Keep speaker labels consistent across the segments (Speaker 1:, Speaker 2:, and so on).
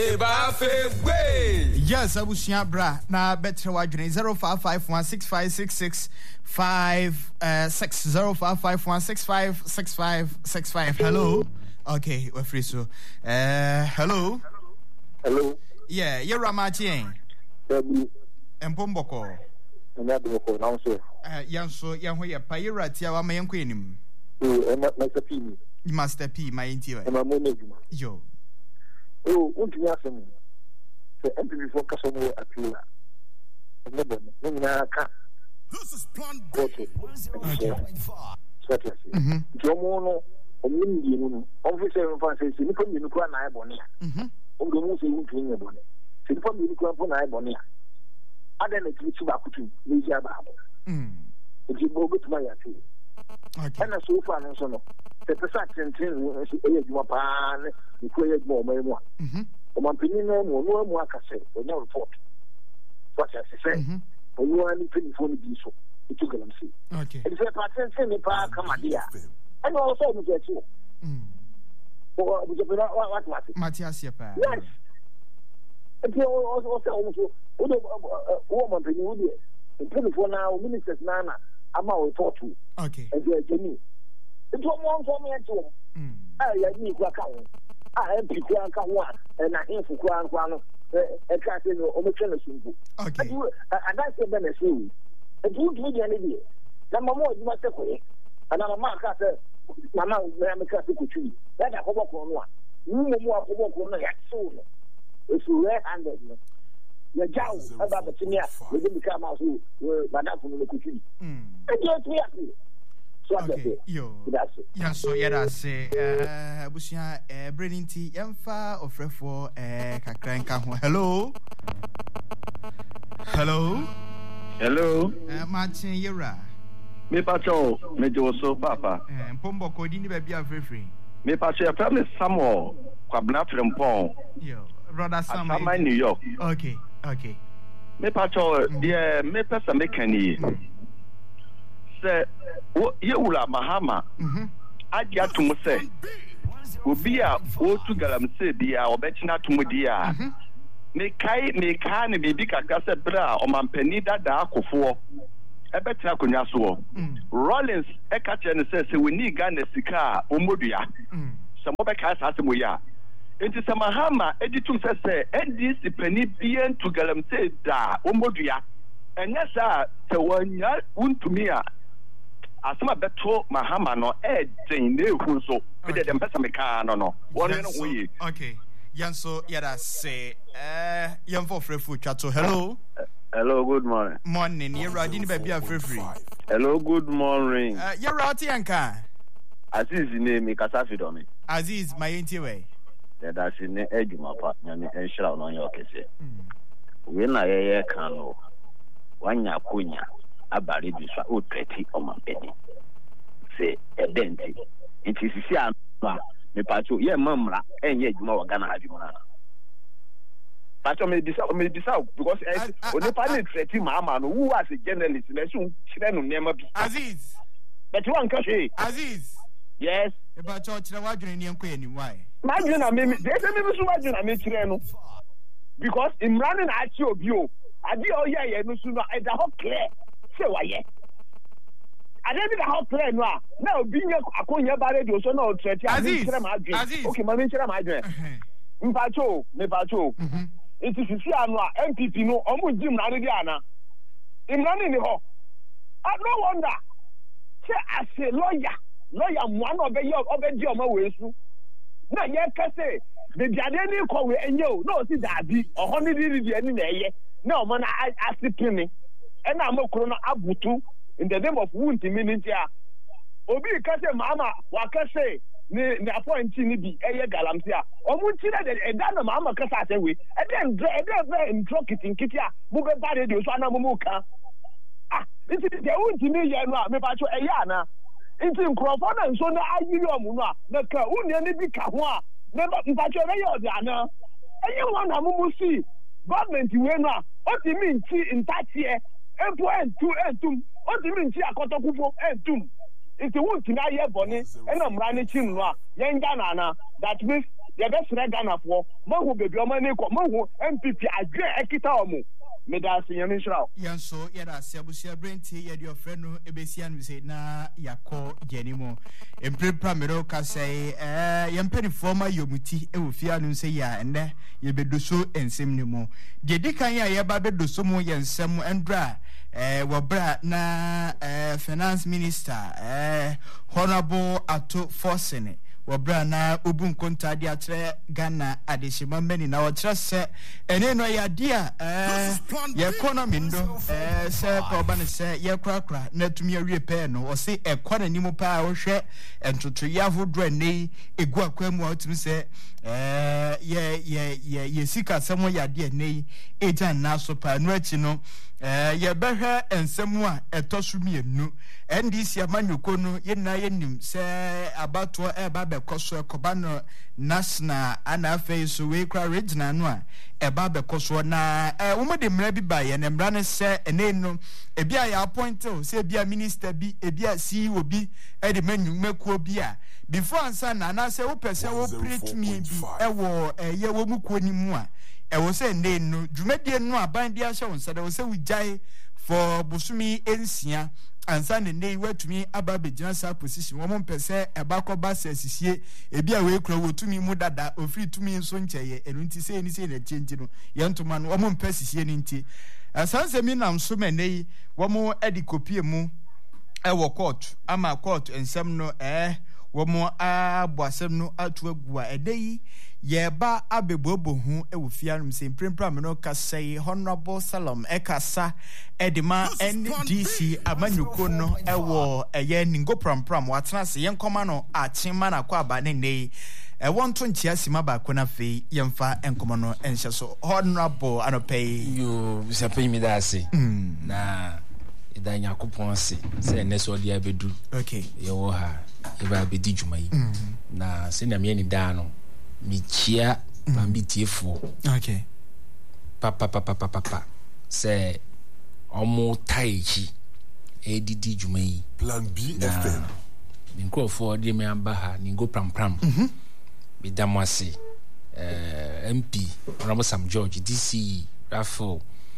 Speaker 1: Yes, I was bra. Now better wadrine 0551656656 0551656565. Hello. Okay, we're free so. Hello.
Speaker 2: Hello.
Speaker 1: Yeah, you're Ramachi. Mpomboko.
Speaker 2: Another now, sir.
Speaker 1: Young so young way a pirate, ya my uncle.
Speaker 2: Master P.
Speaker 1: Master P, my interior. Yo.
Speaker 2: Oh, what do you ask me? The entry focus on your appeal. This is plan B. Jomono, Indian, officer of Francis, Nippon Unicorn Ibonia. Almost even clean about it. Simple Unicorn Ibonia. Other than the Chibaku, Nija Babo. If you go to my appeal. And so far, and so on. The perception is a pan, you create more. My opinion, more cassette, or no report. What I say, or you are any penny for the diesel. It took them see.
Speaker 1: Okay.
Speaker 2: It's a pattern in the park, come on, dear. And also, we get you. Or what was it?
Speaker 1: Matthias, yes.
Speaker 2: And you also, woman, penny, and 24 now, ministers, Nana, I'm out report to.
Speaker 1: Okay.
Speaker 2: And they're genuine. It's one for me at home. I need to account. I am people one, and I am for one, a casting or a simple.
Speaker 1: Okay.
Speaker 2: And that's the benefit. And you do any day. Number one, you must say, and I'm a mark after Mamma, I'm a classic tree. That's a hobo one. You more hobo one, soon. It's rare handed. Your job about the senior will become out who were Madame from the country. And yet we are.
Speaker 1: Okay, yo. Yeah, so yeah, that's Bushia, Brenning tea, Yamfa, or Frefo, Kakranka. Hello. Hello.
Speaker 3: Hello.
Speaker 1: Martin Yera.
Speaker 3: Me pacho, me Joso Papa.
Speaker 1: And Pombo Codini be a free.
Speaker 3: Me pacho, a family Samuel, Quabna from Pong.
Speaker 1: Yo, rather some
Speaker 3: in New York.
Speaker 1: Okay, okay.
Speaker 3: Me pacho, yeah, me pesa mekani. Say, Yula Mahama, I get to say, Ubia, O to Galamse, dear, or Bettina to Mudia. Me can be big a bra or Mampenida Darko for a better Kunyaso. Rollins, Ekachan says, we need Ghana Sika, Umudia. Some other cats has a muya. It is a Mahama, Editum says, and this the penny bien to Galamse da, Umudia. And yes, sir, the one yard to me. Asama beto Mahama no edin ne hunso be dem pesa meka no one no we
Speaker 1: okay yanso yada say yamfo frefu chato
Speaker 3: hello good morning
Speaker 1: you ready ni baby free
Speaker 3: hello good morning
Speaker 1: you ready anka
Speaker 3: Aziz name Kasafi do me
Speaker 1: Aziz my intiwe
Speaker 3: that's in eduma pa nyame enhira no yo kese we na ye kan no wanya kunya abari biswa o 30 o man pedi se edenti nti sisi anwa me pacho ye mamra enye adwuma wa Ghana adwuma na pacho me bisa because oni pa ni 30 mama no who as a journalist na so kire no nema bi
Speaker 1: Aziz
Speaker 3: but one ka hwe
Speaker 1: Aziz
Speaker 3: yes
Speaker 1: e pacho kire wadwene ni enko ani why
Speaker 3: madwene na me dey say me so wadwene na me kire no because imran na achi obi o ade o ye no so no e da ho clear say why I didn't how clear no now being akonya bare do so no threat
Speaker 1: Aziz
Speaker 3: okay mama nchira ma adwen mpacho me pacho it is see anu MPP no omo jim na dey ana imran ni ho I no wonder say as a lawyer one obedi omo wesu na ye ka say the biade ni ko we enyo no si dabi ohoni di ani na eye na omo na asipini e na amokoro na abutu in the name of Wunti Minintia. Obi Kase Mama, Wakase, the appointee ni be a galamsia. Or Muntina, and then Mama Casa away, and then drop it in Kitia, Muga Badi, Sana Muka. Ah, this is the Wunti Minia, Mepacho Ayana. It's in Crawford and so now I knew Muna, the Kauni Bikawa, never Pacho Ayana. And you want Mumusi, government, you know, what do you mean, in that year? And what do you mean? Akotokupo entum. It's the one to na ye boni. And I'm running chinwa. Yengana. That means ye be sre Ghana for mahu bebi o mani ko mahu MPP adwe ekita omo meda se yemi nshra
Speaker 1: yanso yada abusia brenti ye de ofre no ebesia no say na yakọ genimo emprepra mero ka say yempeni former yomuti ewofia no say ya ende ye bedoso ensem ni mo de dikan ya ye ba bedoso mo yensem endra wabra na finance minister honorable Ato Forsene wabra na obun kontade atre Ghana adeshima meni na watra se ene no ya dia ye economy ndo se ko ba ne se ye krakra na tumi awie pe no o se ekona nimu pa wo hwe entoto ya vodro nei egu akwamu otumi se ye sika samo ya dia nei ejan na so pa no achi no ye behwe ensemu a etosumi enu NDC amanyuko no ye na ye nim se abato eba be koso ekoba no national ana afei so we kra regional no a eba be koso na wo de mra bi ba ye na mra ne se ene no ebi a ya appoint o se ebi a minister bi ebi a CEO bi e de manyumekuo bi a before ansa na se wo pese wo preach me bi ewo ye wo mukuo ni mu a ewo se ene no dwumedie no aban dia hye wonsa da wo se wujai for busumi ensia ansa ne nei watumi aba begina sa position wo mpese ebakoba sesisie ebi a we kura wotumi mu dada ofiri tumi nso nkyeye enu nti se ni se na change no yentoma no wo mpesisie ni nti asanse mi nam so menei wo mo edikopie mu ewo court ama court ensem no wo mo aboasem no atu agua edei yeba abebobo hu ewufiarum se prempra me no kasai honorable Salom ekasa edima NDC amanyuko no ewo eye ningo prampram watena se yenkoma no achima na kwa aba ne nei wonto ntia sima ba ko na fei yemfa enkoma no enhye so honorable anopei
Speaker 4: yo bisape mi da ase na idanya kupon ase se neso dia bedu
Speaker 1: okay
Speaker 4: yo ha eba bedi djuma yi na se na me ni da no michia pambitiefo
Speaker 1: okay
Speaker 4: papa say omo taichi edidi djuma yi
Speaker 5: plan B FM
Speaker 4: ninko for de me amba ha ningo pram bi damwase MP Honorable Sam George DC Raffle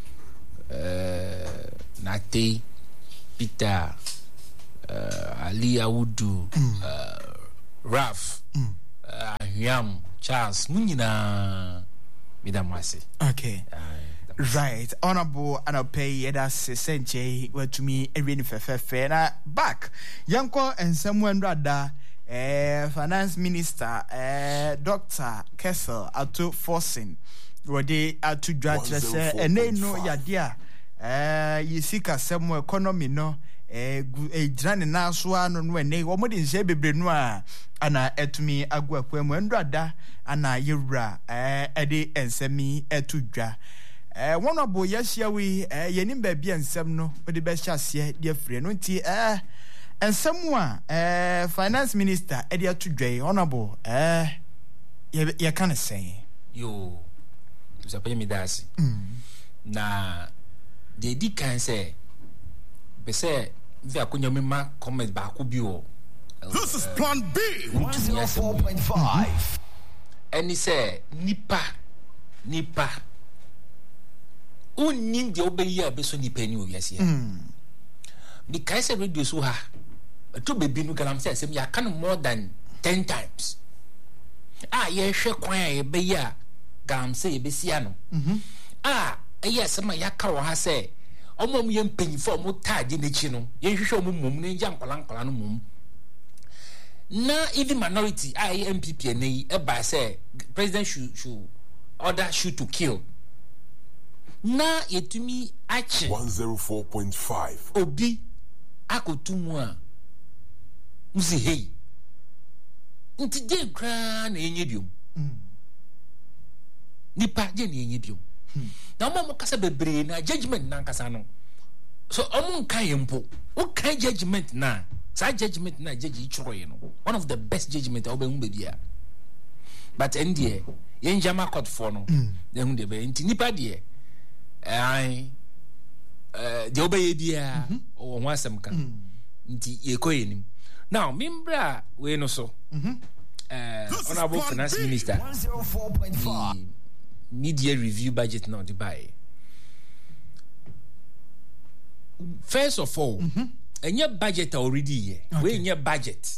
Speaker 4: Nate Peter Ali Awudu Raf Ahiam Charles Munina midamwase
Speaker 1: okay right honorable anopay yeda senche watumi ewini fefefe na back yanko ensemu enrada finance minister Dr. Kessel Ato Forsen wode atu dwatre se ene no yadia yisika semu economy no ejrane na so ano no ene wo mode nse bebre no a ana etumi agu akwemu enrada ana yewura ede ensemi etudwa honorable yasiawi yenim ba bia ensem no ode be hyase de afre no nti ensemu a finance minister ede atudwa honorable ye kan say
Speaker 4: yo usape mi dasi na de di kan say be say vi akonya me ma comment ba ko bi o
Speaker 5: this is plan B
Speaker 6: 104.5
Speaker 4: any say nipa unnin de obeyi abeso nipa ni owiase bi kai say radio so ha to bebi no galam say ya kan more than 10 times ye hwe kwan ye be ya galam say be sia no yes ma ya ka wo ha say omom ye mpanyifo mo taaje n'echi no ye hwehwe omom mom ne nja nkwala no mom na even minority MPP nei e ba say president should order shoot to kill na yetumi ache
Speaker 5: 104.5
Speaker 4: obi akotumu a musi hey nti je kra na enye biom nipa je na enye biom na mo kasa bebre na judgment na kasa no so omo kan yempo o kan judgment na sa judgment na judge chroye no one of the best judgment oben bebia but ndie yen jama court for no dem hu de be nti nipa de de obeye bia o ho asem kan nti ye koyenim now mimbra we no so Honorable Finance Minister
Speaker 6: 104.5
Speaker 4: mid-year review budget now to buy. First of all, and your budget already here.
Speaker 1: Okay.
Speaker 4: We in your budget.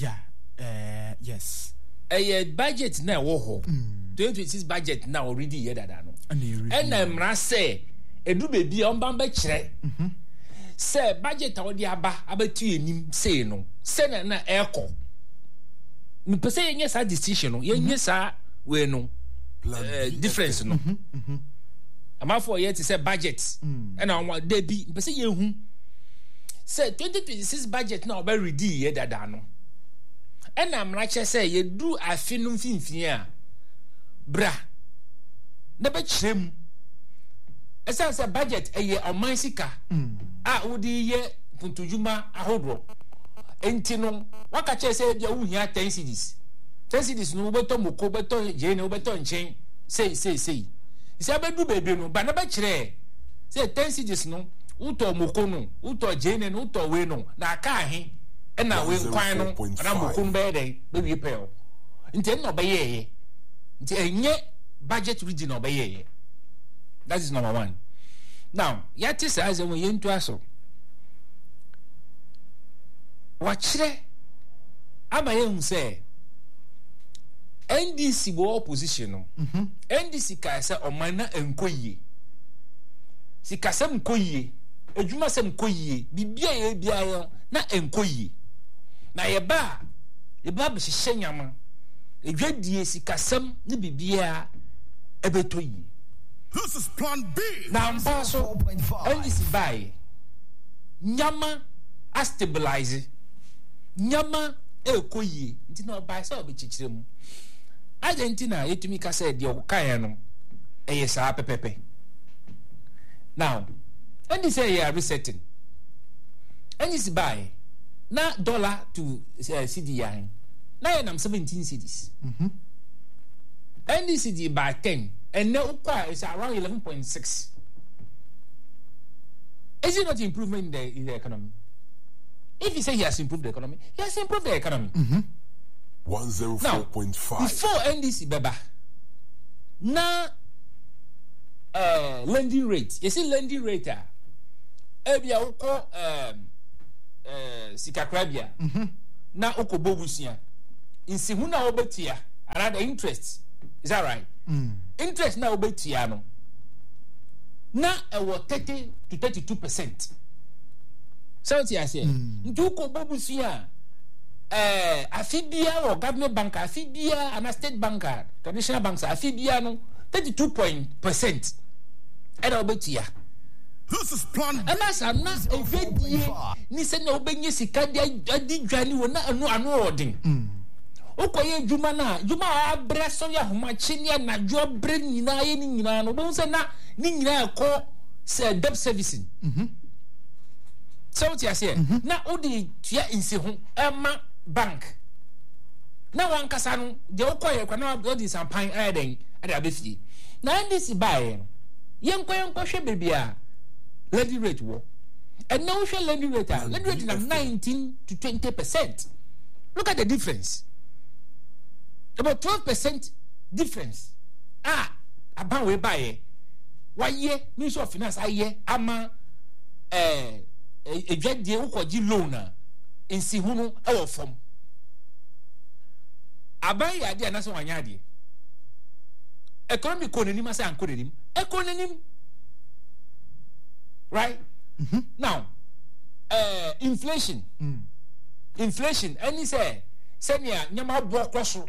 Speaker 1: Yes.
Speaker 4: A budget now, 2026 budget now already here. That no. And I'm say, a do baby on Bamba Chere. Say budget already about you say no. Say na echo. Me per se yes a decision. Yes we no difference no. I'm for yet to say budget. And I want they be per se you say 2026 budget now very ready here that no. And I'm like say you do a finum finfia bra never chim as I say budget a year on my sika udi ye puntujuma ahodro entino wakache say dia wu hia 10 cedis no beto moko beto je ne beto nchen say say abedu bebe no ba na ba kire say 10 cedis no uto moko no uto je ne no uto we no na aka ahe na we kwan no na moko be dey be pel nti no be ye nti enye budget region obey ye. That is number one. Now yet is as when you into aso wachire amaye say NDC go opposition no NDC ka say omana enkoyie sika sem koyie adwuma sem koyie bibia ye bia yo na enkoyie na ye ba be hye nyama edwadie sika sem ne bibia ebetoyi.
Speaker 5: This is Plan B.
Speaker 4: Now so NDC buy nyama a stabilize nyama ekoyi nti na buy so be chichire mu Argentina yetumi ka say de okaye no eye sa pepepe. Now NDC say you are resetting NDC buy na dollar to CDI na you nam 17 cedis NDC buy 10 and now is around 11.6. Is it not improvement in the economy? If you say he has improved the economy, he has improved the economy.
Speaker 5: 104.5.
Speaker 4: Before NDC beba, now lending rate. You see lending rate ebia uko sikakrabia na uko bobusia. Insi huna obetia another interest. Is that right? Interest now obetia no. Na ewo 30 to 32%. So what you say? Nduko bobusia afibia or government bank afibia and a state banker, traditional banks afibia no 32%. Era obetia.
Speaker 5: This is Plan B.
Speaker 4: And as I'm not a vedie ni se na obenye sika di dwani wona anu ordin. Okoye juma na juma abra so ya homachi ni na jo bre nyina ye ni nyina no bo se na ni nyina ko se debt servicing. So what you say? Na odi tia insi ho ema bank. Na wan kasa no de okoye kwa na odi sampan aden ade abefie. Na ndisi bae yenko hwe bebia lending rate wo. And now we lending rate na 19 to 20%. Look at the difference. About 12% difference. About we buy. Why ye Ministry of Finance aye ama edwadie ukoji loan in si hunu e form. Aban ya de na so wanya de. Economy konenim asa ankonenim. Economy. Right? Now, inflation. Inflation any say senior nyama bo kwaso.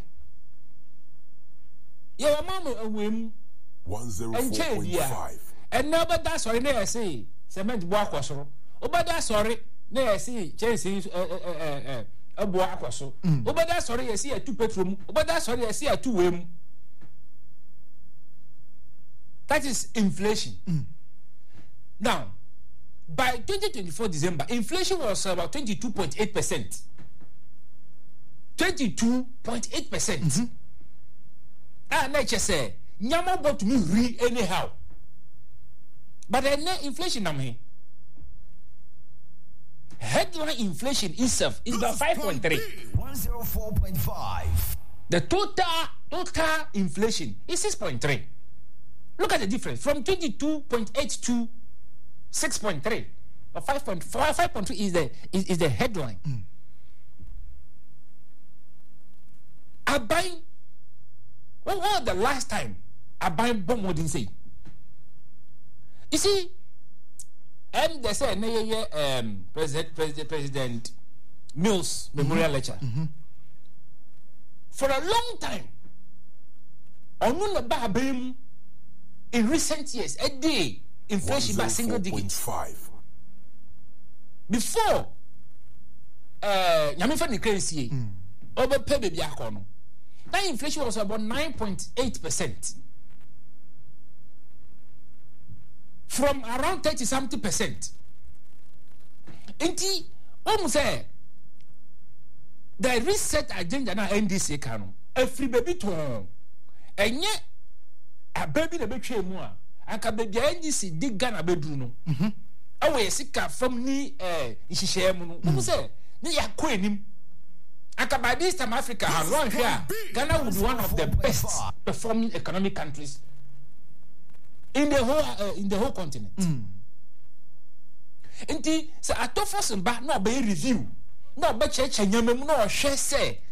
Speaker 4: Your mama awem
Speaker 5: 104.5.
Speaker 4: And now, but that's why they say cement boak was so. Oh, but that's sorry. They see Chelsea a boak was so. Oh, but that's sorry. I see a 2 bedroom. Oh, but that's sorry. I see a 2 room. That is inflation. Now, by 2024 December, inflation was about 22.8%. 22.8%. Nature say, nyama bought me re anyhow. But then inflation am here. Headline inflation itself is about 5.3.
Speaker 6: 104.5.
Speaker 4: The total inflation is 6.3. Look at the difference from 22.8 to 6.3 or 5.4. 5.2 is the headline. I buy. What was the last time I buy bomb? What did say? You see, they say President Mills Memorial Lecture. For a long time, on the Babim in recent years, a day inflation by single digits. Before Yamifa Nikresi over Pebe Biakono, that inflation was about 9.8%. From around 30-something%. Inti, almost say the reset agenda na NDC kanu. Every baby ton. Enye a baby na betwe mu a. Aka baby NDC dig Ghana bedru no. Awe sika from ni ihihye mu no. Almost say ni yakọ enim. Aka by this time Africa has run here. Ghana would be one of the best performing economic countries in the whole continent. Inti se atofos mba na be review na be cheche nyamem na ohwe se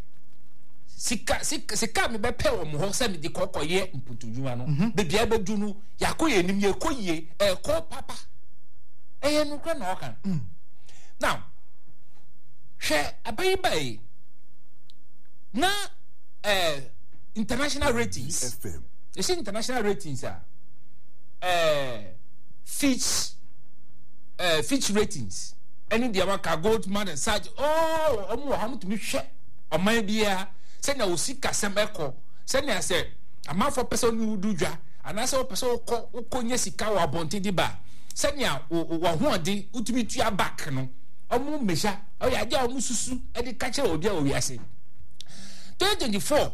Speaker 4: sika me be pe wo mo ho se me di kokoye mputudwuma no be bia be du no yakoye nim ye koye ko papa eye no kra na okan. Now she abai bai na international ratings. You see international ratings Fitch ratings. Any the America Goldman and such. Oh, how to be share. Or maybe send a usika sem echo. Send I say a man for person who do ja. And I saw a person who yesika or bonti di ba. Send ya one day utimi to your back no. Omu mesha. Oh ya dia omu susu. Edi kache obi o wiase. 2024.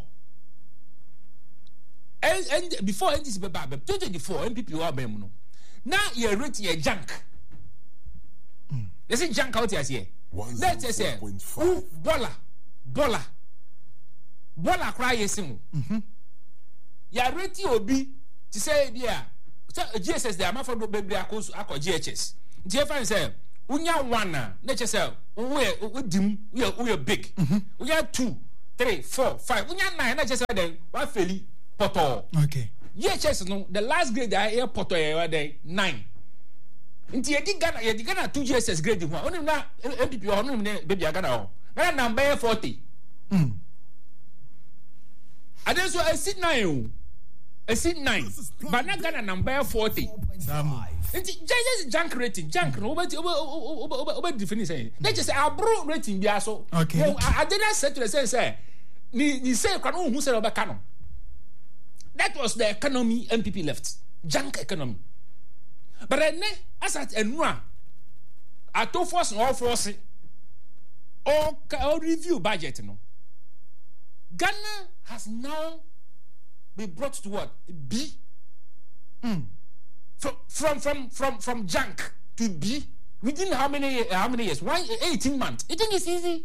Speaker 4: And before this baby 2024 MPP wa bem no. Now you rate your junk. They say junk out here. Let's say bola cry yesim. Ya rate obi to say there. GSS the amount for baby akos akọ GHS. GFN say unya one na say we dim we big. Unya 2 3 4 5 unya 9 na say then one fairly poto.
Speaker 1: Okay.
Speaker 4: GHS no the last grade I hear poto there 9. Nti yedi Ghana 2 GSS grade ho. Onim na MPP ho onim na baby Ghana ho. Na number 40. Ade so I sit 9. But na Ghana number 40. Nti just junk rating junk no over define say. They just abro rating bia so.
Speaker 1: Okay.
Speaker 4: I didn't say to say ni say kwa no hu say obeka no. That was the economy MPP left. Junk economy. But then, as at Enua, I told force all force or review budget. No, Ghana has now been brought to what? B. From junk to B within how many years? 18 months. You think it's easy?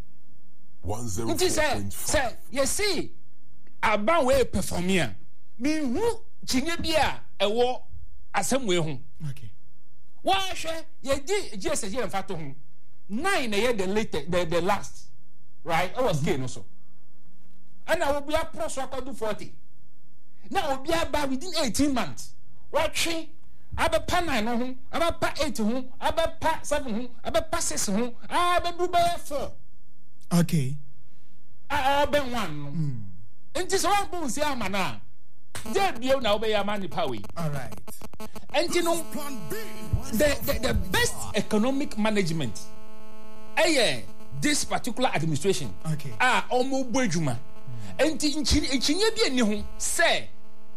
Speaker 4: 104.5. You see. About way perform here. Me who chinebia a war asem we ho.
Speaker 1: Okay.
Speaker 4: Why share ye just a year fato ho. 9 a year the latest the last. Right? I was gain also. And I will be a pro so I can do 40. Now will be about within 18 months. Watching Aba 9 ho, aba 8 ho, aba 7 ho, aba 6 ho, aba do by 4.
Speaker 1: Okay.
Speaker 4: Aba 1. And this one boom say amana. There be now be amani power.
Speaker 1: All right.
Speaker 4: And you know the best economic management. This particular administration.
Speaker 1: Okay.
Speaker 4: Omo bojuma. And inchinya bi ani ho say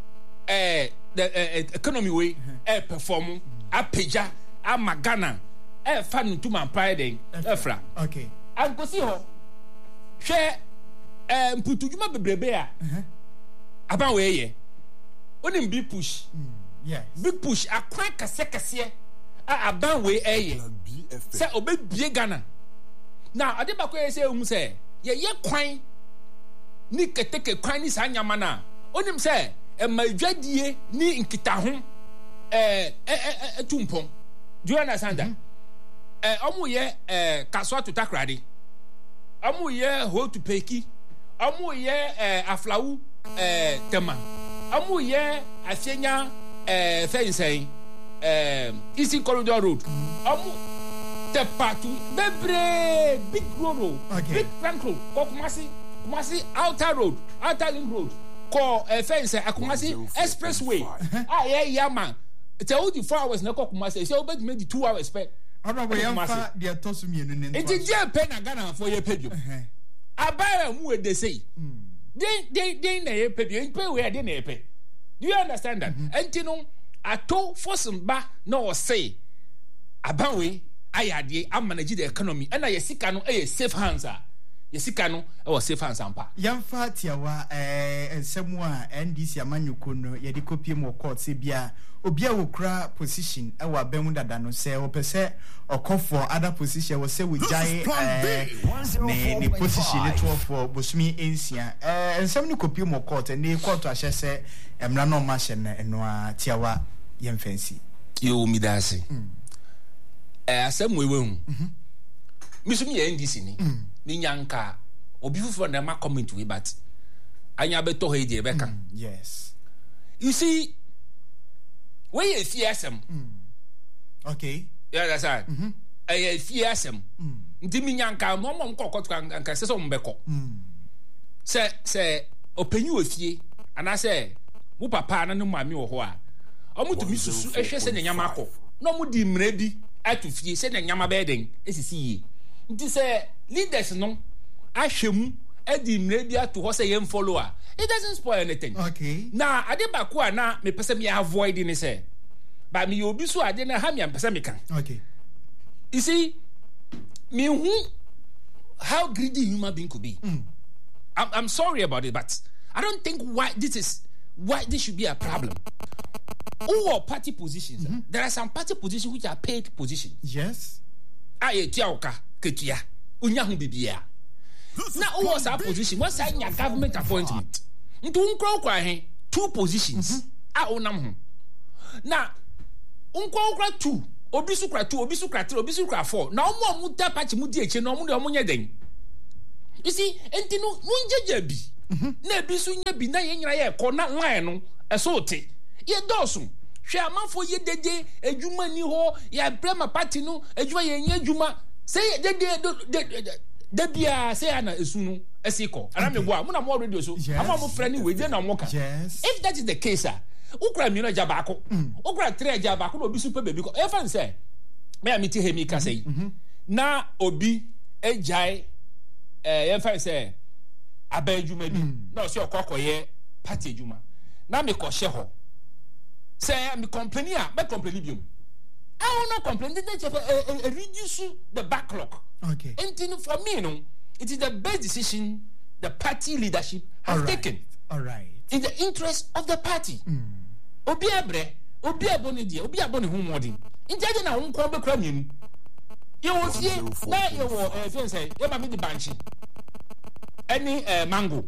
Speaker 4: the economy way perform apeja amagana fan to man pride efra.
Speaker 1: Okay.
Speaker 4: And go see ho. Share mputujuma bebrebe a aba we ye onim big push
Speaker 1: yes
Speaker 4: big push akwan kase aba we ye say obebie Ghana now ade ba ko say say ye kwan ni keteke kwan ni sanyama na onim say e madwadie ni nkita ho tumpon. Do you understand that? Omu ye kaswa to takrade. Omu ye ho to peki. Omu ye aflawu tema. Omu ye afenya fensei Eastern Corridor Road. Omu te patu bebre big road. Big trunk road. Kumasi outer road, outer link road. Ko fensei Kumasi expressway. Yama. It's only 4 hours na Kumasi. Say obed maybe 2 hours spend.
Speaker 1: Honorable Yamfa dia tosumi enu ne.
Speaker 4: It is je pen na Ghana for your pedio. Abaya mu they say. They na ye pedio. You pay where they na pay. Do you understand that? Entino ato force ba no say abanwe ayade am manage the economy. And na yesika no safe hands ah. Yesika no safe hands ampa.
Speaker 1: Yamfa tiawa ensemu a NDC amanyuko no ye de kopie mo court se bia obia wokura position e wa bemu dada no se opese okofo other position we say we jai ne position it for bosumi ensia ensem ni kopie mo court ne court ahye se emra no ma hye na eno a tiawa yemfansi
Speaker 4: yo mi dase asem wewe misumi ye NDC ni nyanka obi fufu na ma comment we but anya beto he je beka
Speaker 1: yes
Speaker 4: you see when you fearsome
Speaker 1: okay
Speaker 4: yeah that's right fearsome ndimi nyanka mom kokot anka se so mbeko se openyu ofie ana se mu papa na no mami wo ho a omutumi susu ehwe se nyama akọ no mu di mra bi atufie se nyama beden esisi yi nti se leaders no ahwemu edi mra bi ato ho se yem follower. It doesn't spoil anything.
Speaker 1: Okay.
Speaker 4: Now, ade bakwa na me pese me avoid ni say. But me obi so ade na ha me pese me kan.
Speaker 1: Okay.
Speaker 4: You see, me who how greedy human being could be. I'm sorry about it, but I don't think why this should be a problem. All party positions. There are some party positions which are paid positions.
Speaker 1: Yes.
Speaker 4: Aye tiaoka ketia. Unya hu bibia. Now, who was our position? What's our government appointment? Into unkwa 2 positions. Onam ho. Now, unkwa 2, obisukra 2, obisukra 3, obisukra 4. Now, omo muta pachi mudi eche no omo nya den. You see, enti no munjeje bi. Na bisu nya bi na yenyira ye ko na line no eso te. Ye dosu. Hwe amanfo ye dede adwuma ni ho, ya brema party no adwuma ye nya adwuma. Say dede Debia say ana esunu esiko. Ana me boa, mo na mo radio so. Ama mo friend we dey na mo ka. If that is the case, ukra mi no jabako. Ukra 3 jabako no obi super baby ko. E fan say me amiti he mi ka say. Na obi ejai e fan say abadwuma bi. Na o se okokoye party adwuma. Na me ko she ho. Say me company a, me company bi. I will not complain. They reduce the backlog.
Speaker 1: Okay.
Speaker 4: And for me, no, it is the best decision the party leadership has taken.
Speaker 1: All right.
Speaker 4: In the interest of the party. Obi aboni dia, obi aboni hu modin. Injaje na hu ko be kra mienu. Ye wo fie na ye wo say, ye ma me di banchi. Any mango.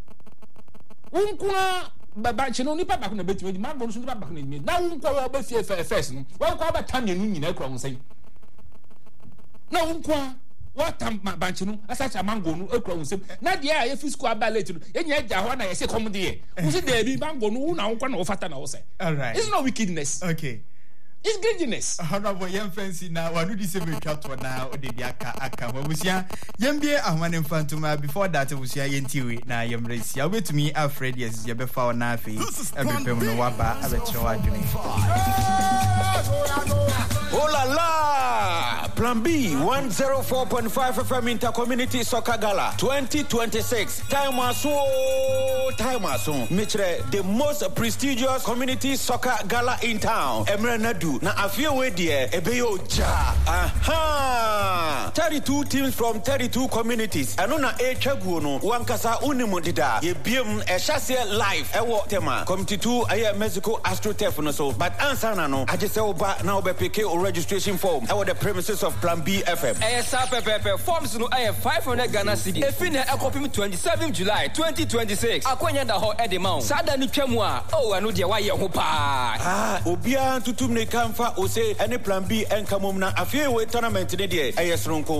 Speaker 4: Unkuna banchi no nipa back na betime mango no so nipa back na mi. Na unkwa wo be fie first no. Wo kwa ba tam mienu nyina kra hu say. Na unkwa what banchi no asacha mango no ekra hu say. Na dia ye fiscal abalete no. Ye nya ja ho na ye say come there. Who say there be mango no na unkwa na wo fata na wo say.
Speaker 1: All right.
Speaker 4: It's not wickedness.
Speaker 1: Okay.
Speaker 4: It's greediness.
Speaker 1: Honorable Yemfancy na wanu di sebe twatwa na odedi aka wabusia yembie ahwane mfantuma before that wabusia yentiwe na yemresia obetumi afred yes ye befa ona afi ebepem no waba abekire wadwene.
Speaker 7: Oh la la! Plan B 104.5 FM Intercommunity Soccer Gala 2026. Time aso. Mitre the most prestigious community soccer gala in town. Emre Nadu na afie we die ebeyo ja. Aha! 32 teams from 32 communities. Ano na etwaguo no wankasa unimu dida. Ye biem ehase live ewo tema. Committee 2 aye Mexico AstroTurf no so. But answer na no. Aje se oba na obepeke registration form. I would the premises of Plan B FM.
Speaker 8: ASAP forms no 500 Ghana cedi. Efina ekopim 27 July 2026. Akwanya da ho edemount. Sada ni twam a o anu de waye ho pa.
Speaker 7: Obia tutum ne kamfa o say any Plan B enkamom na afie we tournament ne de. Ayesronko